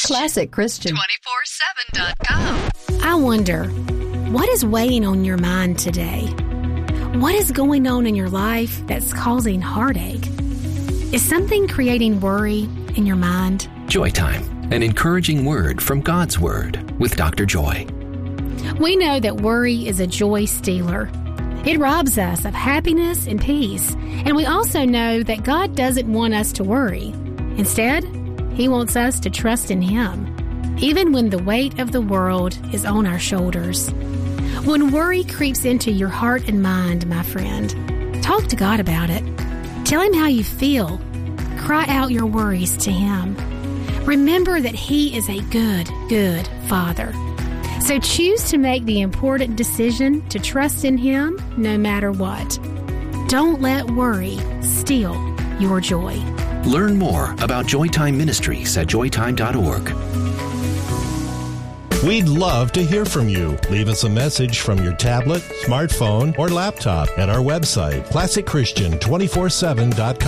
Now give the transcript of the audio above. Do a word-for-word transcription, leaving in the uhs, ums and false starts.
Classic Christian. two four seven dot com. I wonder, what is weighing on your mind today? What is going on in your life that's causing heartache? Is something creating worry in your mind? Joy Time, an encouraging word from God's Word with Doctor Joy. We know that worry is a joy stealer. It robs us of happiness and peace. And we also know that God doesn't want us to worry. Instead, He wants us to trust in Him, even when the weight of the world is on our shoulders. When worry creeps into your heart and mind, my friend, talk to God about it. Tell Him how you feel. Cry out your worries to Him. Remember that He is a good, good Father. So choose to make the important decision to trust in Him no matter what. Don't let worry steal your joy. Learn more about Joytime Ministries at joytime dot org. We'd love to hear from you. Leave us a message from your tablet, smartphone, or laptop at our website, classic christian two forty-seven dot com.